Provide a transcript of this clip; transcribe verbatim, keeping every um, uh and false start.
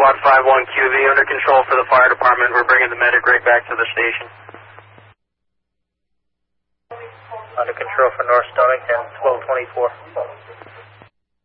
Squad five one Q V, under control for the fire department. We're bringing the medic right back to the station. Under control for North Stonington, twelve twenty-four.